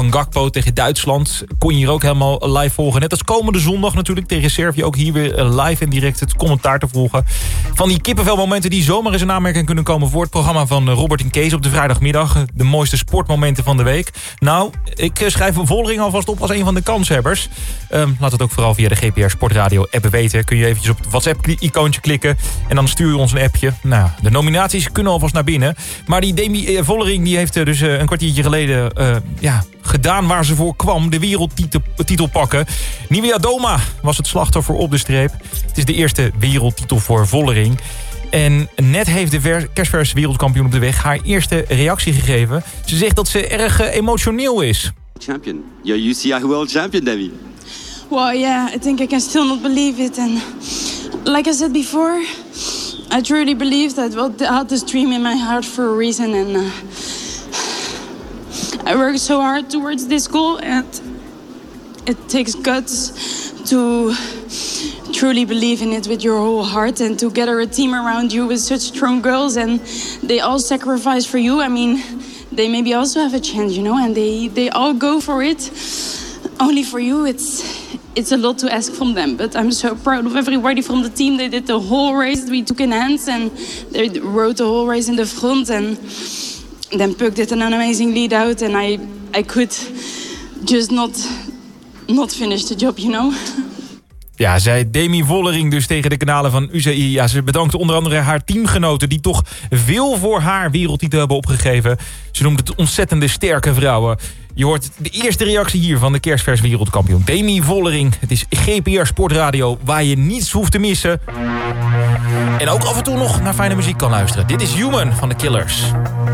van Gakpo tegen Duitsland kon je hier ook helemaal live volgen. Net als komende zondag natuurlijk tegen Servië ook hier weer live en direct het commentaar te volgen. Van die kippenvelmomenten die zomaar eens in aanmerking kunnen komen voor het programma van Robert en Kees op de vrijdagmiddag. De mooiste sportmomenten van de week. Nou, ik schrijf Vollering alvast op als een van de kanshebbers. Laat het ook vooral via de GPR Sportradio app weten. Kun je eventjes op het WhatsApp-icoontje klikken en dan stuur je ons een appje. Nou, de nominaties kunnen alvast naar binnen. Maar die Demi Vollering die heeft dus een kwartiertje geleden gedaan waar ze voor kwam. De wereldtitel pakken. Nieuwia Doma was het slachtoffer op de streep. Het is de eerste wereldtitel voor Vollering. En net heeft de kerstverse wereldkampioen op de weg haar eerste reactie gegeven. Ze zegt dat ze erg emotioneel is. Champion. You're UCI World Champion, Demi. Well, yeah, I think I can still not believe it. And like I said before, I truly believe that I had this dream in my heart for a reason. And I worked so hard towards this goal. And it takes guts to truly believe in it with your whole heart. And to gather a team around you with such strong girls. And they all sacrifice for you. I mean, they maybe also have a chance, you know. And they all go for it. Only for you, it's a lot to ask from them, but I'm so proud of everybody from the team. They did the whole race. We took in hands and they rode the whole race in the front. And then Puck did an amazing lead out, and I could just not finish the job, you know. Ja, zei Demi Vollering dus tegen de kanalen van UCI. Ja, ze bedankte onder andere haar teamgenoten die toch veel voor haar wereldtitel hebben opgegeven. Ze noemde het ontzettende sterke vrouwen. Je hoort de eerste reactie hier van de kerstvers wereldkampioen Demi Vollering. Het is GPR Sportradio waar je niets hoeft te missen. En ook af en toe nog naar fijne muziek kan luisteren. Dit is Human van The Killers.